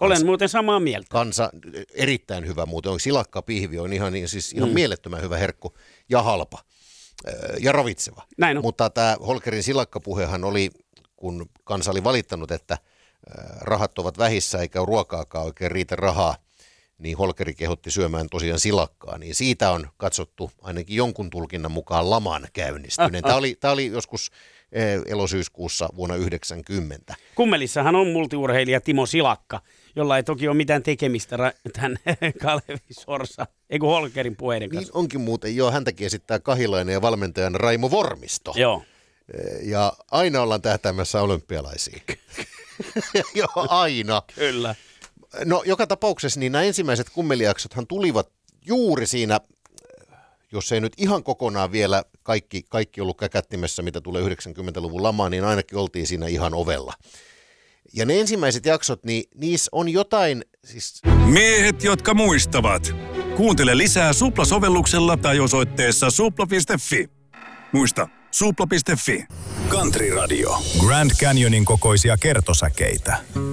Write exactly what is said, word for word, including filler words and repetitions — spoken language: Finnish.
Olen Kansa, muuten samaa mieltä. Kansa, erittäin hyvä muuten. On silakkapihvi on ihan, siis ihan Mm. mielettömän hyvä herkku ja halpa ja ravitseva. Näin on. Mutta tämä Holkerin silakkapuhehan oli, kun kansa oli valittanut, että rahat ovat vähissä eikä ruokaakaan oikein riitä rahaa, niin Holkeri kehotti syömään tosiaan silakkaa, niin siitä on katsottu ainakin jonkun tulkinnan mukaan laman käynnistyneen. Tämä oli, tämä oli joskus elosyyskuussa vuonna yhdeksänkymmentä. Kummelissahan on multiurheilija Timo Silakka, jolla ei toki ole mitään tekemistä ra- tämän Kalevi Sorsa, ei kun Holkerin puheiden kanssa. Niin onkin muuten, joo, häntäkin esittää Kahilainen ja valmentajan Raimo Vormisto. Joo. Ja aina ollaan tähtäämässä olympialaisiin. Joo, aina. Kyllä. No joka tapauksessa niin nämä ensimmäiset kummelijaksothan tulivat juuri siinä, jos ei nyt ihan kokonaan vielä kaikki, kaikki ollut käkättimessä, mitä tulee yhdeksänkymmentäluvun lamaan, niin ainakin oltiin siinä ihan ovella. Ja ne ensimmäiset jaksot, niin niissä on jotain... Siis... Miehet, jotka muistavat. Kuuntele lisää Supla-sovelluksella tai osoitteessa supla piste fi. Muista, supla piste fi. Country Radio. Grand Canyonin kokoisia kertosäkeitä.